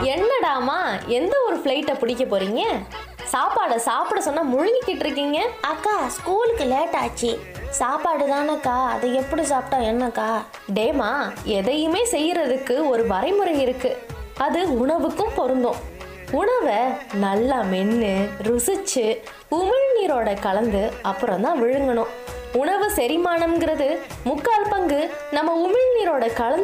என்னடாமா எந்த ஒரு ஃப்ளைட்டை பிடிக்க போறீங்க? சாப்பாடை சாப்பிட சொன்னா முழுங்கிக்கிட்டு இருக்கீங்க. அக்கா ஸ்கூலுக்கு லேட் ஆச்சு. சாப்பாடு தானேக்கா, அதை எப்படி சாப்பிட்டா என்னக்கா? டேமா, எதையுமே செய்யறதுக்கு ஒரு வரைமுறை இருக்கு. அது உணவுக்கும் பொருந்தும். உணவை நல்லா மென்று ருசிச்சு உமிழ்நீரோட கலந்து அப்புறம் தான் விழுங்கணும். உணவு செரிமானம்ங்கிறது 3/4 பங்கு நம்ம உமிழ்நீரோட கலந்து